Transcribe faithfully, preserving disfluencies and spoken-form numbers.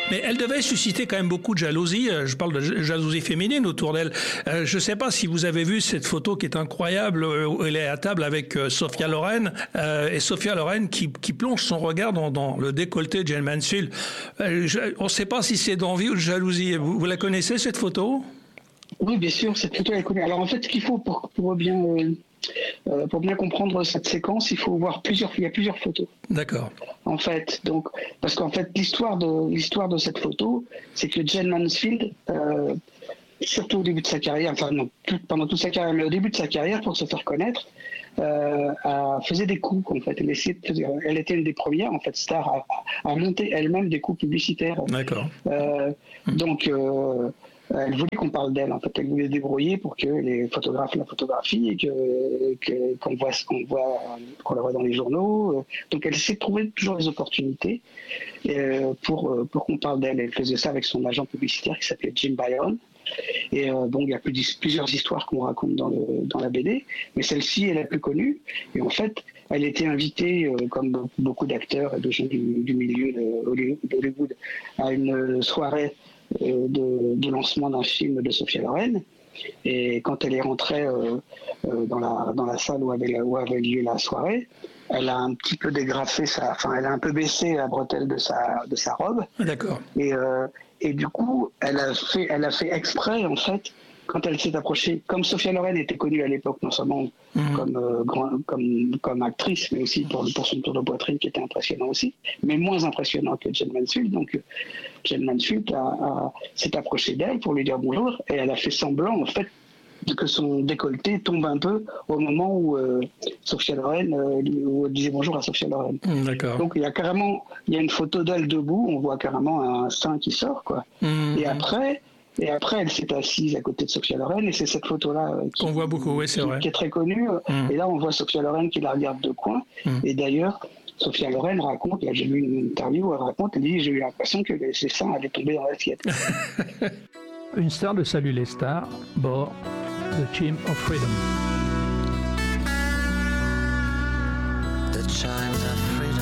Mais elle devait susciter quand même beaucoup de jalousie. Je parle de jalousie féminine autour d'elle. Euh, je ne sais pas si vous avez vu cette photo qui est incroyable, où elle est à table avec euh, Sophia Loren, euh, et Sophia Loren qui, qui plonge son regard dans, dans le décolleté de Jayne Mansfield. Euh, je, on ne sait pas si c'est d'envie ou de jalousie. Vous, vous la connaissez, cette photo ? Oui, bien sûr, cette photo, elle est connue. Alors en fait, ce qu'il faut pour, pour bien... Euh... Euh, pour bien comprendre cette séquence, il faut voir plusieurs, il y a plusieurs photos. D'accord. En fait, donc, parce qu'en fait, l'histoire de l'histoire de cette photo, c'est que Jayne Mansfield, euh, surtout au début de sa carrière, enfin non, tout, pendant toute sa carrière, mais au début de sa carrière, pour se faire connaître, euh, a, faisait des coups. En fait, elle, essayait de, elle était une des premières, en fait, stars à, à monter elle-même des coups publicitaires. D'accord. Euh, mmh. Donc euh, Elle voulait qu'on parle d'elle, en fait. Elle voulait débrouiller pour que les photographes la photographient et que, que, qu'on, voit, qu'on, voit, qu'on la voit dans les journaux. Donc elle essaie de trouver toujours des opportunités euh, pour, pour qu'on parle d'elle. Elle faisait ça avec son agent publicitaire qui s'appelait Jim Byron. Et euh, bon, il y a plusieurs histoires qu'on raconte dans, le, dans la B D, mais celle-ci est la plus connue. Et en fait, elle était invitée, euh, comme beaucoup d'acteurs et de gens du, du milieu d'Hollywood, à une soirée euh, de, de lancement d'un film de Sophia Loren. Et quand elle est rentrée euh, euh, dans, la, dans la salle où avait, où avait lieu la soirée, elle a un petit peu dégrafé sa, enfin, elle a un peu baissé la bretelle de sa, de sa robe. D'accord. Et, euh, et du coup, elle a fait, elle a fait exprès, en fait, quand elle s'est approchée, comme Sophia Loren était connue à l'époque, non seulement mmh. comme, euh, grand, comme, comme actrice, mais aussi pour, pour son tour de poitrine qui était impressionnant aussi, mais moins impressionnant que Jayne Mansfield. Donc, Jayne Mansfield a, a, s'est approchée d'elle pour lui dire bonjour, et elle a fait semblant, en fait, que son décolleté tombe un peu au moment où euh, Sophia Loren euh, où elle disait bonjour à Sophia Loren. D'accord. Donc il y a carrément, il y a une photo d'elle debout, on voit carrément un sein qui sort, quoi. Mmh. Et après, et après elle s'est assise à côté de Sophia Loren, et c'est cette photo-là euh, qui, qu'on voit beaucoup, oui, c'est qui, vrai, qui est très connue. Mmh. Et là on voit Sophia Loren qui la regarde de coin. Mmh. Et d'ailleurs, Sophia Loren raconte, là j'ai lu une interview où elle raconte, elle dit j'ai eu l'impression que ses seins allaient tomber dans l'assiette. Une star de Salut les stars, bord The Chime of Freedom. The chimes of freedom.